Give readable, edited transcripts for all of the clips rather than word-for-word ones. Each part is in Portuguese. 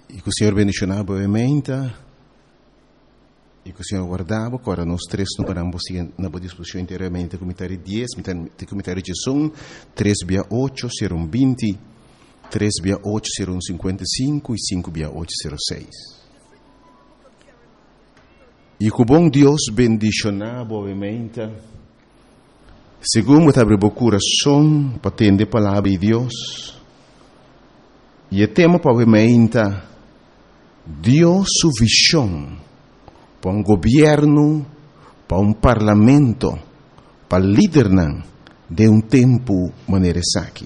E que o Senhor bendicionava brevemente, e que o Senhor guardava, agora nós três não paramos na discussão inteiramente, comentário 10, comentário de som, 3/8, 0120, 3/8, 0155 e 5/806. E que o bom Deus bendicionava brevemente, segundo abre o coração para atender a palavra de Deus, e o tema brevemente, Deus sua visão para um governo, para um parlamento, para liderar de um tempo maneira aqui.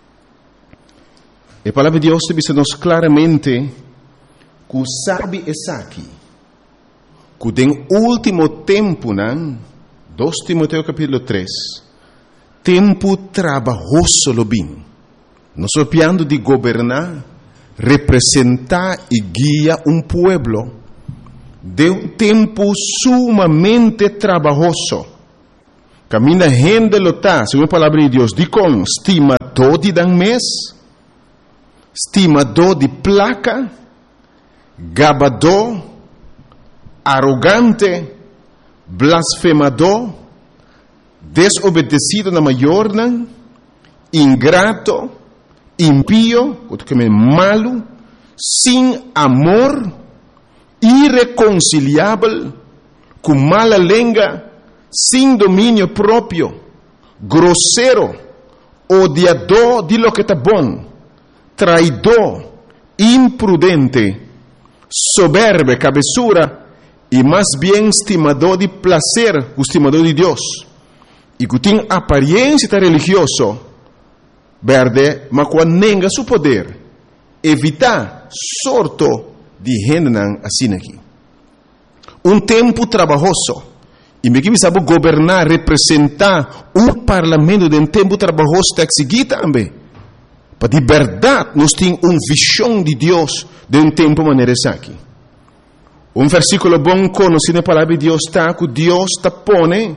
A palavra de Deus diz-nos claramente que sabe aqui, que no último tempo, 2 Timoteo capítulo 3, tempo trabalhoso lo bem. Nós estamos falando de governar, representar e guiar um pueblo de um tempo sumamente trabalhoso. Camina gente lota, segundo a palavra de Deus, diz com estimador de dan mês, estimador de placa, gabador, arrogante, blasfemador, desobedecido na maior, ingrato, impío, malo, sem amor, irreconciliável, com mala língua, sem domínio próprio, grosseiro, odiador de lo que está bom, traidor, imprudente, soberbo, cabeçura, e mais bem estimador de prazer, estimador de Deus, e que tem aparência religiosa, verde, mas quando nega seu poder, evitar sorto de gente assim aqui. Um tempo trabalhoso. E me que sabe governar, representar um parlamento de um tempo trabalhoso está aqui também. Para de verdade, nós temos uma visão de Deus de um tempo maneira aqui. Um versículo bom conhecido na palavra de Deus está que Deus está pone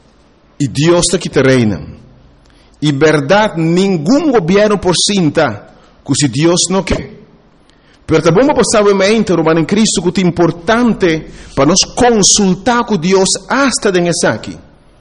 e Deus está que te reina. E verdade, nenhum governo por cinta, que se Deus não quer. Pero também vamos passar em Cristo que é importante para nós consultar com Deus hasta dentro aqui.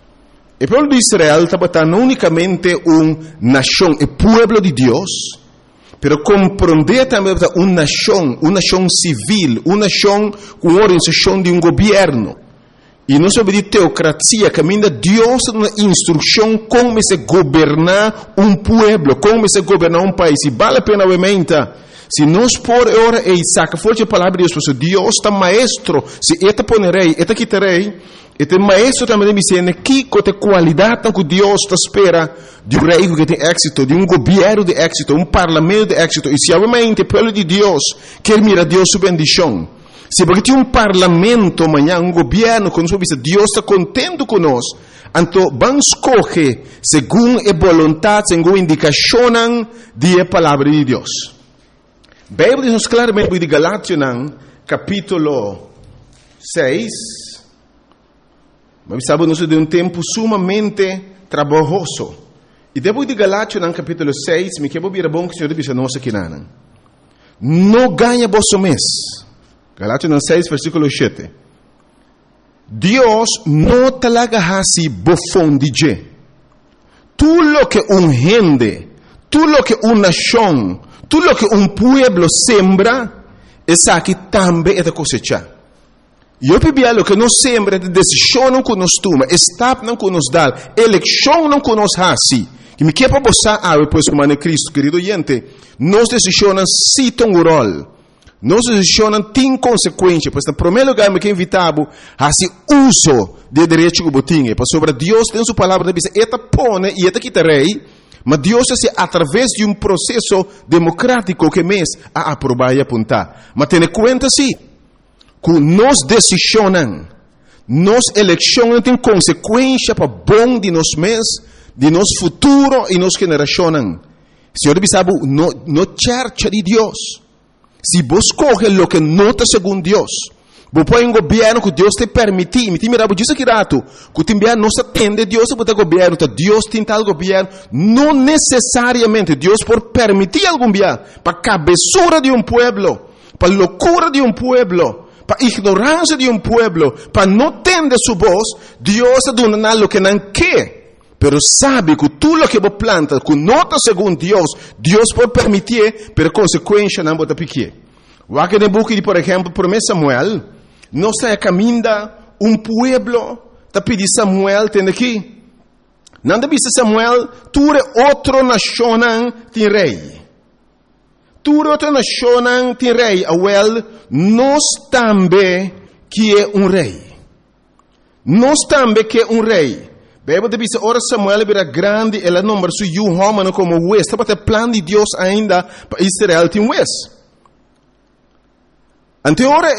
O povo de Israel está não unicamente uma nação, o povo de Deus, pero compreender também uma nação civil, uma nação com organização de um governo. E não sobre de teocracia, caminha Deus uma instrução como se governar um povo, como se governar um país. E vale a pena, obviamente, se nós por hora e saca forte a palavra de Deus, Deus está maestro, se eta ponerei, eta quitarei, eta maestro também me ensina que a qualidade que Deus está espera de um rei que tem êxito, de um governo de êxito, um parlamento de êxito. E se obviamente o povo de Deus quer mirar Deus sua bendição, se porque tem um parlamento amanhã, um governo, quando Deus está contente conosco, então vamos escolher segundo a vontade, segundo a indicação da palavra de Deus. A Bíblia diz claramente de Galátias, capítulo 6, mas sabemos de um tempo sumamente trabalhoso. E depois de Galátias, capítulo 6, me quero vir a bom que o Senhor diz a nós aqui, não ganha vosso mês. Galátias 6, versículo 7. Deus não talaga hasi bofón DJ. Tudo lo que um gente, tudo lo que uma nação, tudo lo que um pueblo sembra, essa aqui também é da cosecha. E eu pedi lo que nós sembra, de decisão não que nós toma, estado não que nos dá, eleição não que nos hasi. Que me quer para você, depois como Cristo, querido gente, nós decisões citam o rol. Nós decisões têm consequências, pois, no primeiro lugar, me quer invitar a se uso de direito que botinha, pois sobre Deus tem sua palavra, diz, eta pone e eta quitarei, mas Deus é através de um processo democrático que mês a aprovar e apontar. Mas tenha conta sim, que nós decisões, nós eleições têm consequências para bom de nós mês, de nosso futuro e nossa geração. Senhor, sabe, no church de Deus. Se você coge o que nota segundo Deus, você põe um governo que Deus te permite, me mirava disso aqui rato, que te envia não se atende Deus para o governo, Deus tem tal governo, não necessariamente Deus por permitir algum governo, para a cabeçura de um pueblo, para loucura de pueblo, para ignorancia de pueblo, para no tener su voz, Dios está dando lo que no quiere. Pero sabe que tú lo que vos plantas, que no está según Dios puede permitir, pero consecuencia no te pique. Aquí en el book, por ejemplo, por Samuel, no se caminda pueblo, te pide Samuel, tiene aquí. Não deve ser Samuel, tu é outro nação tem rei. Tu é outra nação tem rei. Awel, nós também que é rei. Nós também que é rei. Bíblia deve ser, ora Samuel era grande, ela nombra su homem como juez. Estava o plano de Deus ainda para Israel tem juez. Ante ora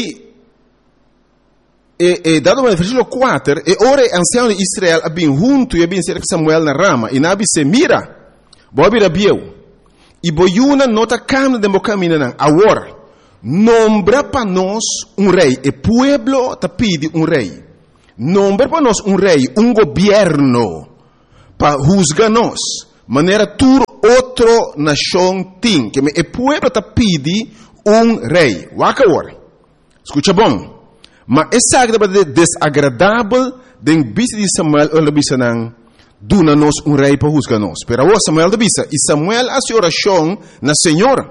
dado no versículo 4, e ora ancião de Israel abin junto e abin cerca Samuel na rama, e nabi se mira, bobi rabieu, e boiuna nota camna de mocamina nan, agora, nombra para nós rei, e pueblo te pide rei, nombra para nós rei, governo, para juzgar nós, maneira tur outro nação tem, que e pueblo te pide rei, waka agora, escuta bom, mas essa é desagradável den bisa de Samuel ou bisa nang duna nos rei para juzgar nos. Pero agora Samuel de bisa e Samuel hace oração na Senhor.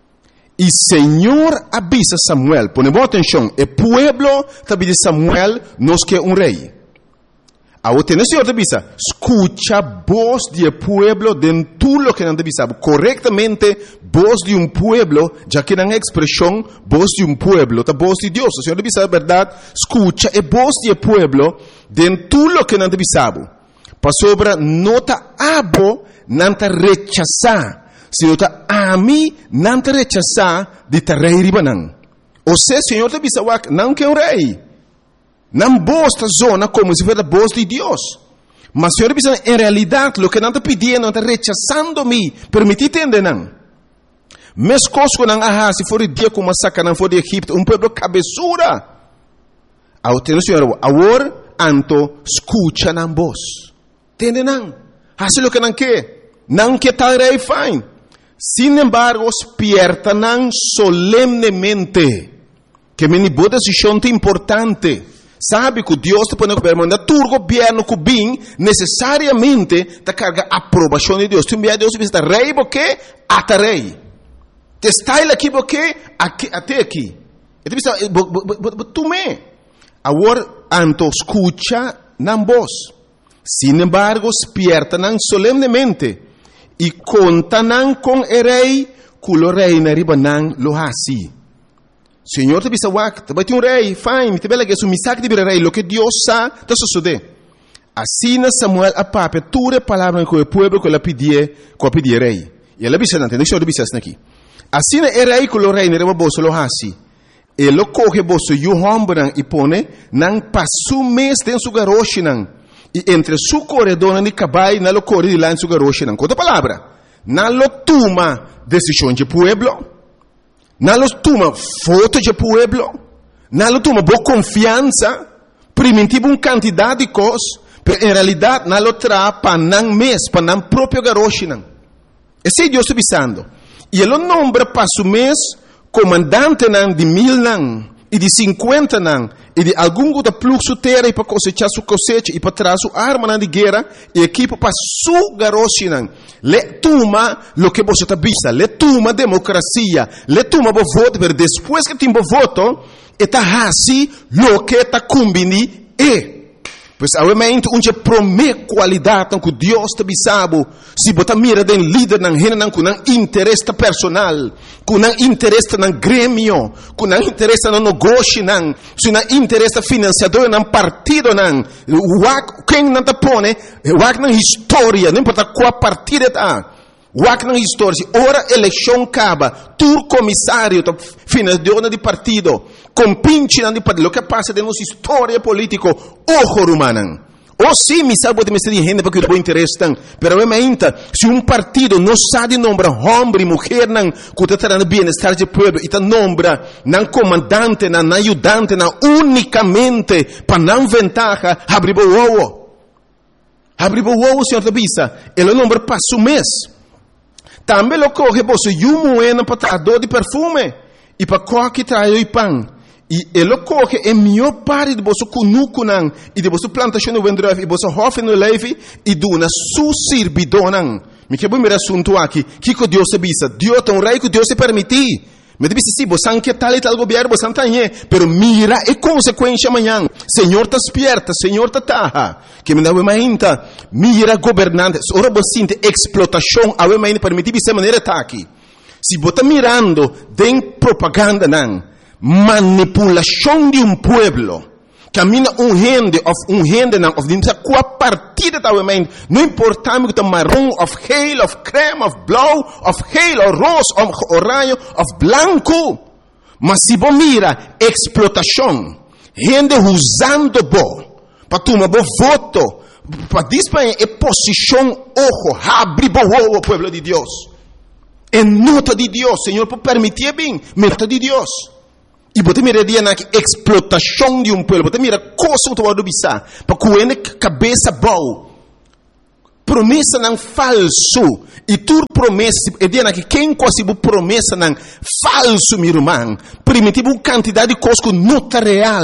E Senhor avisa Samuel, ponemos atenção, o pueblo também de Samuel nos quer rei. Agora tem o Senhor de bisa, escucha voz de pueblo dentro tudo que não deve saber corretamente voz de pueblo, já que não é expressão voz de pueblo, tá voz de Deus. O Senhor deve saber a verdade, escucha a voz de pueblo dentro tudo que não deve saber. Para sobre não tá abo, não tá rechazar. Se não tá ami, não tá rechazar de tá rei ribanan. Ou seja, o Senhor deve saber não quer rei. Não bosta zona como se fosse a voz de Deus. Mas o Senhor diz, em realidade, o que não está pedindo, não está rechazando-me, permitir entender, não. Mas coisas que não há, se for o dia como massacre, não for de Egipto, pueblo cabeçura. Ao ter o Senhor, agora, anto, escucha na voz. Entende, não? Hace o que não quer tal rei, fine. Sin embargo, despierta não solemnemente, que me boa decisão importante. Sabe que Deus te põe no governo, mas o governo que vem necessariamente te carga a aprovação de Deus. Tu me Deus está rei porque até rei. Te está aqui porque até aqui. E tu me. Agora, anto escucha na voz. Sin embargo, despierta não solemnemente e conta não com o rei, que o rei na riba não lo assim. Senhor te bisa wak, vai ter rei, fine, te bela que o misak de rei, lo que Deus sa, te sucede. Assim Samuel a pape, ture palavra com o povo que ela pedia rei. E ela bisa não, deixa eu bisa aqui. Assim é rei que o rei não boso lo hasi. Ele coge boso e o hombran e pone, não passo mês dentro su garoche não. E entre su corredor e cabai, não lo corre de lá em su garoche não. Outra palavra, não lo toma decisão de pueblo. Não toma foto de pueblo, não toma boa confiança, primitivo quantidade de coisas, mas em realidade não traz para não mês, para não próprio garoche não. Esse é Deus está avisando. E ele nombra para o mês comandante não de 1000 não, e de 50 não, e de algum outro fluxo terra para cosechar sua cosecha e para trazer sua arma de guerra e equipo para sua garoche não. Le toma lo que você está vista, le toma democracia, le toma o voto, mas depois que tem o voto, está assim lo que está combini e. Pois obviamente onde promete qualidade que Deus te bisabo, se você mira den líder não rena com interesse personal, com interesse no grêmio, com interesse no negócio não, se não interesse financiador não partido não, quem não te põe, na história, não importa qual partido está. Wak na história, ora eleição acaba, tu comissário, financiador de partido, compinche de partido, o que passa de nossa história política, ojo rumana. Ou sim, me sabe de me ser gente porque eu interesse tan, pero obviamente, se partido não sabe nombrar homem e mulher não, que está trazendo bem-estar de povo, e nombra não comandante, não ajudante, não unicamente para não ventaja, abrir o ovo. Abrir o ovo, senhor da bisa, ele nombra para o mês. Também lo coge você e um moeda para dor de perfume. e para qualquer traio e pão. E ele coge a melhor parte de você cunucunan e de você plantação no vendreve e você hofe no leve e duna su sirbidonan. Me quero ver assunto aqui. Que Deus se bisa? Deus tem um rei que Deus se permitir. Me disse sim, você não quer tal e tal governo, você não tem, pero mira a consequência amanhã. Senhor está despierta, Senhor está taha. Que me dá uma ainda, mira governantes, ora você sente explotação, a uma ainda permitir dessa maneira tá aqui. Se você está mirando, tem propaganda não, manipulação de pueblo. Camina gente não, of dinsa qua partida da uma não importa me que marrom, of geel, of creme, of blauw, of geel, of roze, of oranje, of blanco. Mas se você mira explotação, gente usando para tomar voto, para disparar a posição, ojo, abre o pueblo de Deus. É nota de Deus, Senhor, por permitir bem, nota de Deus. E você mira na explotação de pueblo, você mira coisa que você bisa, para que cabeça boa. Promessa não falso. E tu promessa, é dia que quem quase promessa não falso, meu irmão. Primitivo quantidade de coisas que não está real.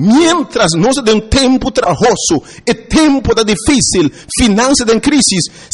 Mientras nós temos tempo trabalhoso, e tempo da difícil, finanças da crise,